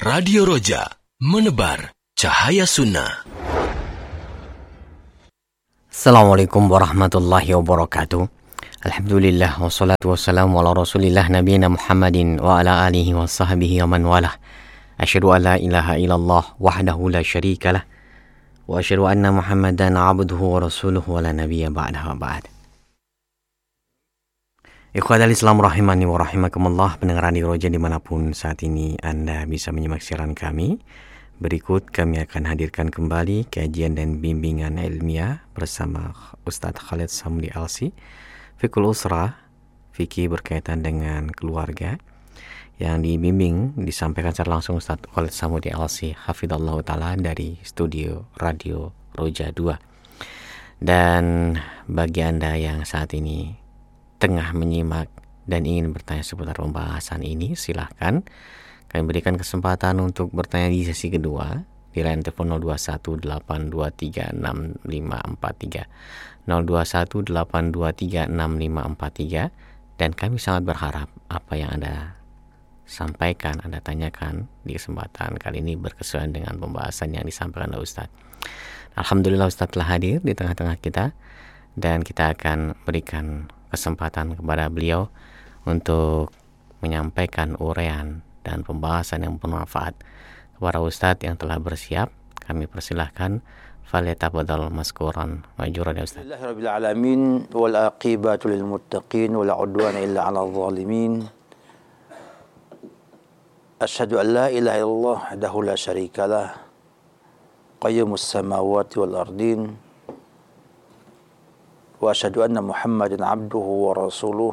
Radio Roja, menebar cahaya sunnah. Assalamualaikum warahmatullahi wabarakatuh. Alhamdulillah wassalatu wassalamu ala rasulillah nabiyina Muhammadin wa ala alihi wa sahbihi wa man walah. Asyhadu an la ilaha illallah wahdahu la syarika lah wa asyhadu anna Muhammadan abduhu wa rasuluhu wa la nabiyya ba'dahu ba'd. Ikhwatal Islam rahimani wa rahimakumullah, pendengar Radio Roja dimanapun saat ini Anda bisa menyimak siaran kami. Berikut kami akan hadirkan kembali kajian dan bimbingan ilmiah bersama Ustadz Khalid Samudi Alsi, Fiqhul Usrah, fikih berkaitan dengan keluarga, yang disampaikan secara langsung Ustadz Khalid Samudi Alsi hafidhallahu ta'ala dari studio Radio Roja 2. Dan bagi Anda yang saat ini tengah menyimak dan ingin bertanya seputar pembahasan ini, silahkan kami berikan kesempatan untuk bertanya di sesi kedua di line telepon 0218236543 0218236543, dan kami sangat berharap apa yang Anda sampaikan, Anda tanyakan di kesempatan kali ini berkesesuaian dengan pembahasan yang disampaikan oleh Ustadz. Alhamdulillah Ustadz telah hadir di tengah-tengah kita, dan kita akan berikan kesempatan kepada beliau untuk menyampaikan uraian dan pembahasan yang bermanfaat. Kepada Ustadz yang telah bersiap, kami persilahkan. Falyatafaddal mazkuran ma'juran ya Ustadz. Alhamdulillahirabbil alamin wal aqibatu lil muttaqin wala udwana illa 'alal zalimin. Asyhadu an la ilaha illallah wahdahu la syarikalah qayyumus samawati wal ardin. Wa asyhadu anna Muhammadan abduhu wa rasuluh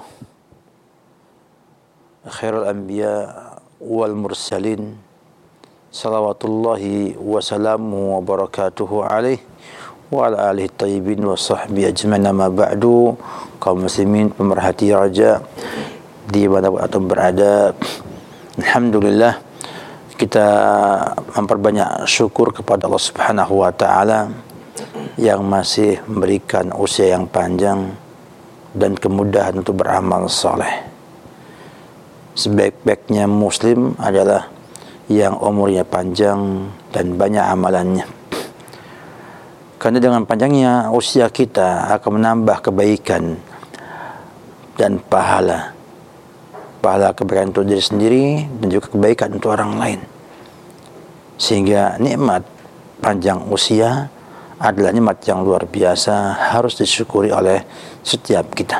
khairul anbiya wal mursalin salawatullahi wa salamu wa barakatuhu alaih wa ala alihi tayyibin wa sahbihi ajma'in. Ma ba'du, kaum muslimin pemerhati Raja di mana pun berada, alhamdulillah kita memperbanyak syukur kepada Allah Subhanahu wa taala yang masih memberikan usia yang panjang dan kemudahan untuk beramal saleh. Sebaik-baiknya muslim adalah yang umurnya panjang dan banyak amalannya. Karena dengan panjangnya usia kita akan menambah kebaikan dan pahala. Pahala kebaikan untuk diri sendiri dan juga kebaikan untuk orang lain. Sehingga nikmat panjang usia adalah nikmat yang luar biasa, harus disyukuri oleh setiap kita.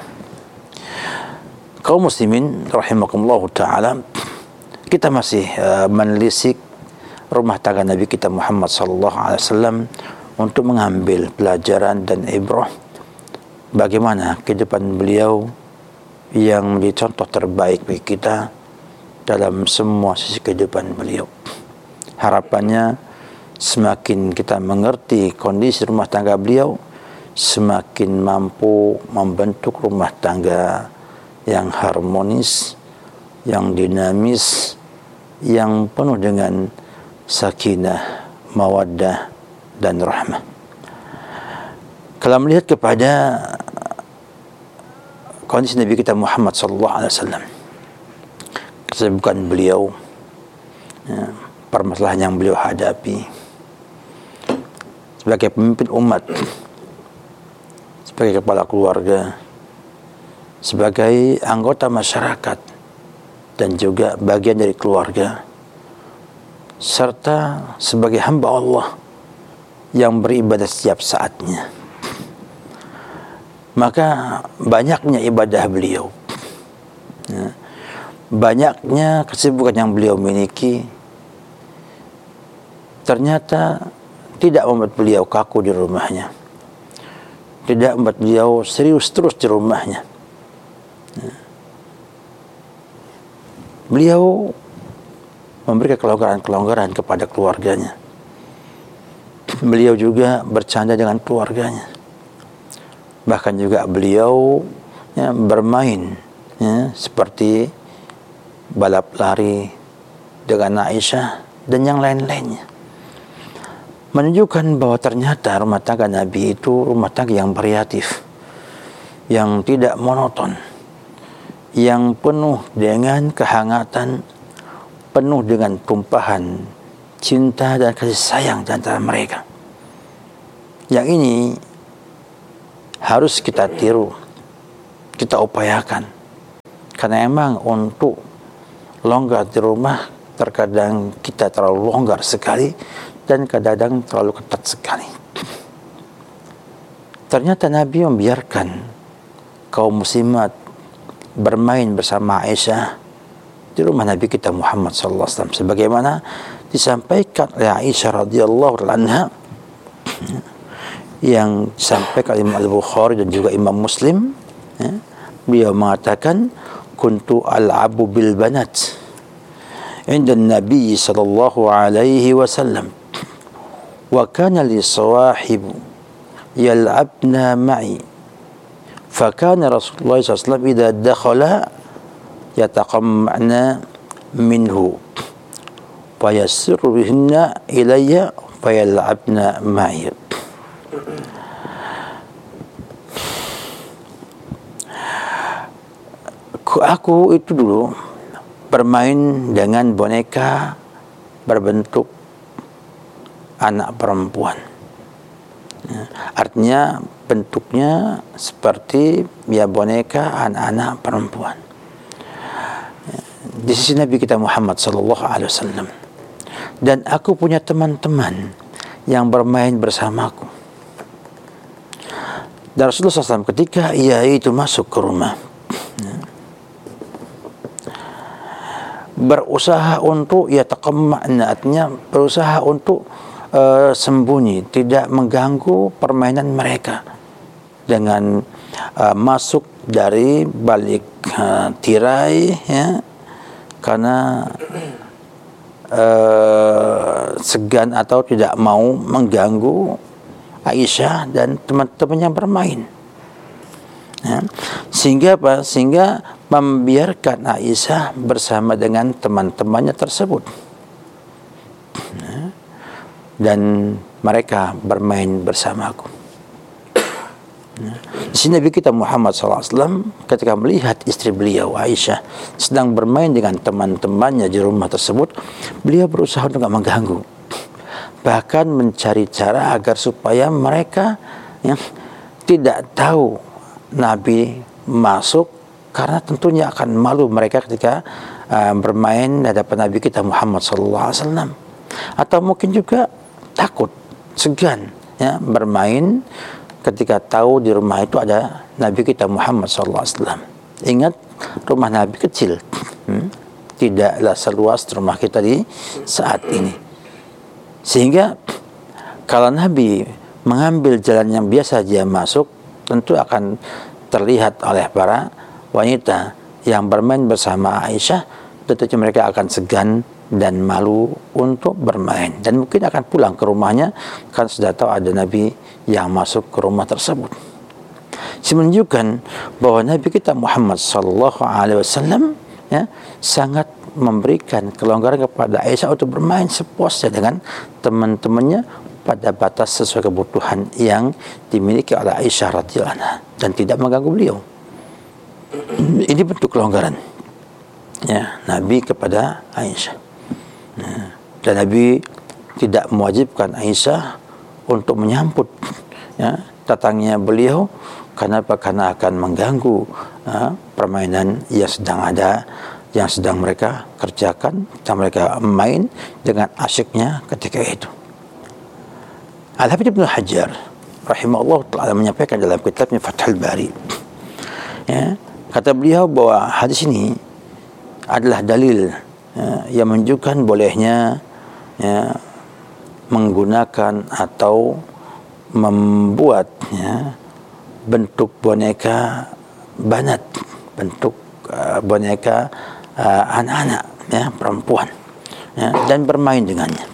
Kaum muslimin rahimakumullah ta'ala, kita masih menelisik rumah tangga Nabi kita Muhammad sallallahu alaihi wasallam untuk mengambil pelajaran dan ibrah bagaimana kehidupan beliau yang menjadi contoh terbaik bagi kita dalam semua sisi kehidupan beliau. Harapannya semakin kita mengerti kondisi rumah tangga beliau, semakin mampu membentuk rumah tangga yang harmonis, yang dinamis, yang penuh dengan sakinah, mawaddah, dan rahmah. Kalau melihat kepada kondisi Nabi kita Muhammad sallallahu alaihi wasallam, kesibukan beliau, permasalahan yang beliau hadapi sebagai pemimpin umat, sebagai kepala keluarga, sebagai anggota masyarakat, dan juga bagian dari keluarga, serta sebagai hamba Allah yang beribadah setiap saatnya. Maka banyaknya ibadah beliau, banyaknya kesibukan yang beliau miliki, ternyata tidak membuat beliau kaku di rumahnya, tidak membuat beliau serius terus di rumahnya. Beliau memberikan kelonggaran-kelonggaran kepada keluarganya. Beliau juga bercanda dengan keluarganya. Bahkan juga beliau bermain seperti balap lari dengan Aisyah dan yang lain-lainnya. Menunjukkan bahwa ternyata rumah tangga Nabi itu rumah tangga yang variatif, yang tidak monoton, yang penuh dengan kehangatan, penuh dengan tumpahan cinta dan kasih sayang di antara mereka. Yang ini harus kita tiru, kita upayakan. Karena emang untuk longgar di rumah, terkadang kita terlalu longgar sekali dan kadang-kadang terlalu ketat sekali. Ternyata Nabi membiarkan kaum muslimat bermain bersama Aisyah di rumah Nabi kita Muhammad sallallahu alaihi wasallam, sebagaimana disampaikan oleh Aisyah radhiyallahu anha, yang disampaikan oleh Imam Al-Bukhari dan juga Imam Muslim. Beliau mengatakan, kuntu al'abu bil banat inda Nabi sallallahu alaihi wasallam wa kana li sawahibu yal'abna ma'i fa kana Rasulullah sallallahu alaihi wasallam idza dakhala yataqamma'na minhu fa yassirru bihinna ilayya fa yal'abna ma'i. Aku itu dulu bermain dengan boneka berbentuk anak perempuan. Artinya bentuknya seperti boneka anak-anak perempuan. Di sisi Nabi kita Muhammad sallallahu alaihi wasallam. Dan aku punya teman-teman yang bermain bersamaku. Dan Rasulullah SAW ketika ia itu masuk ke rumah, berusaha untuk yataqamma'na, artinya berusaha untuk sembunyi, tidak mengganggu permainan mereka dengan masuk dari balik tirai, karena segan atau tidak mau mengganggu Aisyah dan teman-temannya bermain. Sehingga apa? Sehingga membiarkan Aisyah bersama dengan teman-temannya tersebut, dan mereka bermain bersamaku. Di sini Nabi kita Muhammad SAW ketika melihat istri beliau Aisyah sedang bermain dengan teman-temannya di rumah tersebut, beliau berusaha untuk tidak mengganggu, bahkan mencari cara agar supaya mereka tidak tahu Nabi masuk, karena tentunya akan malu mereka ketika bermain di hadapan Nabi kita Muhammad SAW, atau mungkin juga takut, segan bermain ketika tahu di rumah itu ada Nabi kita Muhammad SAW. Ingat, rumah Nabi kecil, tidaklah seluas rumah kita di saat ini. Sehingga kalau Nabi mengambil jalan yang biasa dia masuk, tentu akan terlihat oleh para wanita yang bermain bersama Aisyah, tentunya mereka akan segan dan malu untuk bermain, dan mungkin akan pulang ke rumahnya kan sudah tahu ada Nabi yang masuk ke rumah tersebut. Ini menunjukkan bahwa Nabi kita Muhammad sallallahu alaihi wasallam sangat memberikan kelonggaran kepada Aisyah untuk bermain sepuasnya dengan teman-temannya pada batas sesuai kebutuhan yang dimiliki oleh Aisyah radhiyallahu anha dan tidak mengganggu beliau. Ini bentuk kelonggaran Nabi kepada Aisyah. Dan Nabi tidak mewajibkan Aisyah untuk menyambut datangnya beliau, karena akan mengganggu permainan yang sedang ada, yang sedang mereka kerjakan, yang mereka main dengan asyiknya ketika itu. Al-Hafidz Ibnu Hajar rahimahullah ta'ala menyampaikan dalam kitabnya Fathul Bari, kata beliau bahwa hadis ini adalah dalil yang menunjukkan bolehnya menggunakan atau membuat bentuk boneka banat, bentuk boneka anak-anak perempuan, dan bermain dengannya.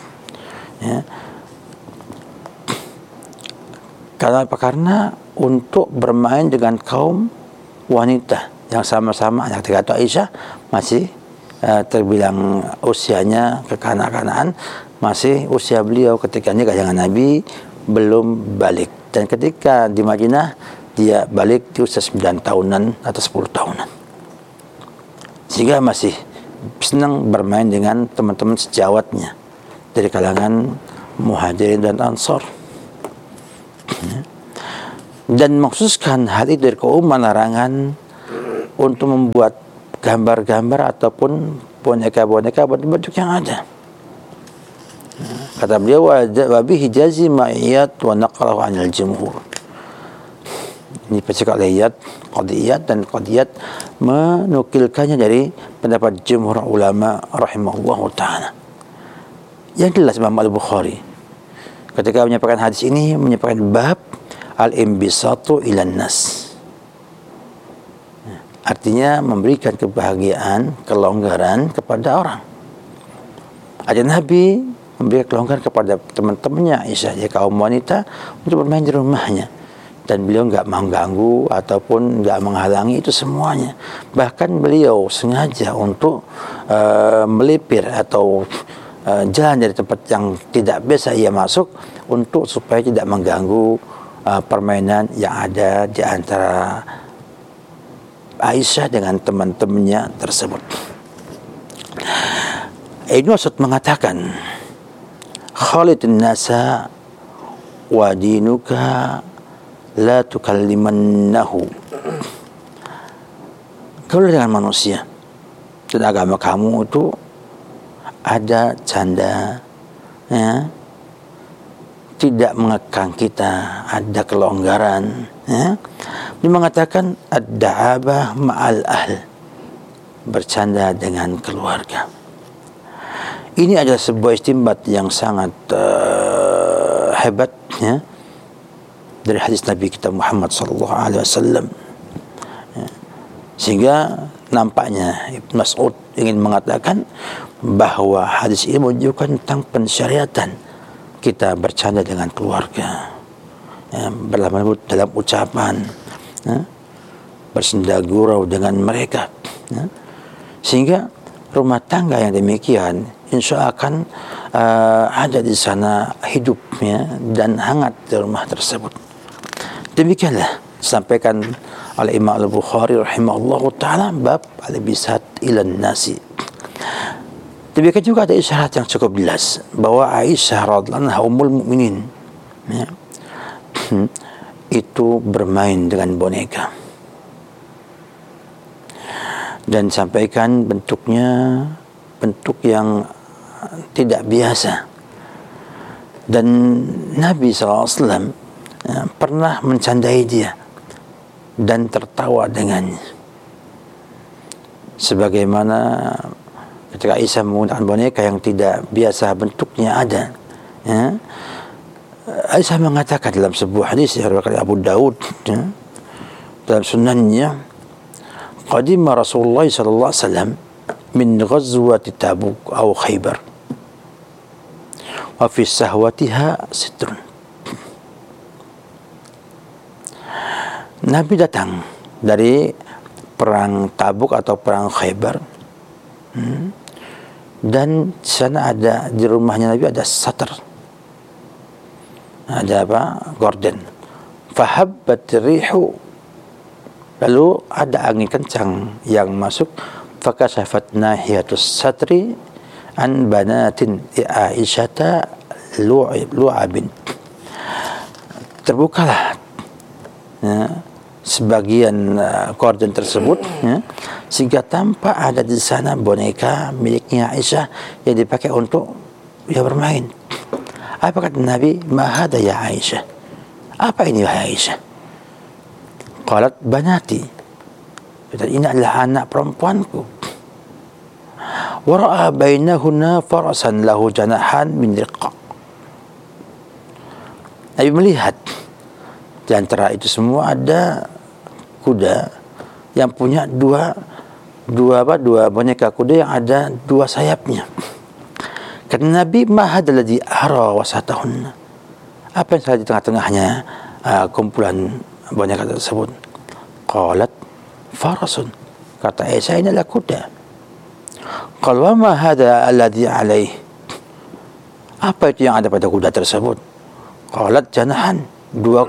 Karena untuk bermain dengan kaum wanita yang sama-sama anak kata Aisyah masih terbilang usianya kekanak-kanakan, masih usia beliau ketika nikah dengan Nabi belum balik, dan ketika di Madinah dia balik di usia 9 tahunan atau 10 tahunan, sehingga masih senang bermain dengan teman-teman sejawatnya dari kalangan Muhajirin dan Ansar. Dan mengkhususkan hal itu dari keumuman larangan untuk membuat gambar-gambar ataupun boneka-boneka bentuk yang ada. Kata beliau, wa bihi jazima iyad wa naqalahu 'anil jumhur. Ini percakapan Qadiyat dan Qadiyat menukilkannya dari pendapat jumhur ulama rahimahullahu ta'ala. Yang jelas Imam Al-Bukhari ketika menyampaikan hadis ini menyampaikan bab al-imbisatu ilan nas, artinya memberikan kebahagiaan, kelonggaran kepada orang. Ada Nabi memberikan kelonggaran kepada teman-temannya Aisyah, ya kaum wanita, untuk bermain di rumahnya, dan beliau enggak mengganggu ataupun enggak menghalangi itu semuanya. Bahkan beliau sengaja untuk melipir atau jalan dari tempat yang tidak biasa ia masuk untuk supaya tidak mengganggu permainan yang ada di antara Aisyah dengan teman-temannya tersebut. Ibnu Mas'ud mengatakan, Khalidun nasa wa dinuka la tukallimannahu. Kalau dengan manusia dan agama kamu itu ada canda, ya, tidak mengekang kita, ada kelonggaran, ya. Dia mengatakan ad-da'abah ma'al ahl, bercanda dengan keluarga. Ini adalah sebuah istimbat yang sangat hebat, ya, dari hadis Nabi kita Muhammad sallallahu alaihi wasallam. Sehingga nampaknya Ibnu Mas'ud ingin mengatakan bahwa hadis ini menunjukkan tentang pensyariatan kita bercanda dengan keluarga, ya, berlama-lama dalam ucapan, ya, bersenda gurau dengan mereka, ya. Sehingga rumah tangga yang demikian insya Allah akan ada di sana hidupnya dan hangat di rumah tersebut. Demikianlah sampaikan oleh Imam Al-Bukhari rahimahullahu ta'ala bab al-bisat ilan nasi. Demikian juga ada isyarat yang cukup jelas bahwa Aisyah radhiyallahu anha ummul mukminin, ya, itu bermain dengan boneka dan sampaikan bentuknya bentuk yang tidak biasa, dan Nabi SAW pernah mencandai dia dan tertawa dengannya, sebagaimana ketika Aisyah menggunakan boneka yang tidak biasa bentuknya ada, ya, Aisyah mengatakan dalam sebuah hadis yang diriwayatkan Abu Daud, ya, dalam sunannya, qadima Rasulullah sallallahu alaihi wasallam min ghazwati Tabuk atau Khaybar wa fi sahwatiha sitrun. Nabi datang dari perang Tabuk atau perang Khaybar, dan di sana ada, di rumahnya Nabi ada satar, ada apa, gorden. Fahabbat rihu, lalu ada angin kencang yang masuk. Fakashafat nahiyatus satri an banatin Aisyata lu'abin. Terbukalah, ya, sebagian gorden tersebut, ya, sehingga tampak ada di sana boneka miliknya Aisyah yang dipakai untuk dia bermain. Apa kata Nabi? Ma hada ya Aisyah, apa ini wahai Aisyah? Qalat banati, ini adalah anak perempuanku. Wa ra'a bainahunna farasan lahu janahan min riqa. Nabi melihat di antara itu semua ada kuda yang punya dua boneka kuda yang ada dua sayapnya. Kata Nabi, ma hadzal ladzi ara wasatahunna, apa yang ada di tengah-tengahnya kumpulan boneka tersebut? Qalat farasun, kata Aisyah, ini adalah kuda. Qala wa ma hadza alladzi alaih, apa itu yang ada pada kuda tersebut? Qalat janahan, dua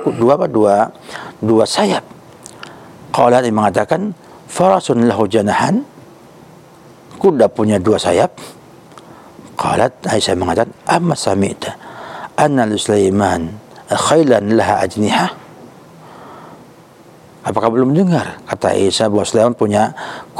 sayap. Qalat, dia mengatakan farasun lahu janahan, kuda punya dua sayap? Qalat, Aisyah mengatakan, amma sami'ta anna li Sulaiman khailan laha ajnihah? Apakah belum dengar? Kata Aisyah bahwa Sulaiman punya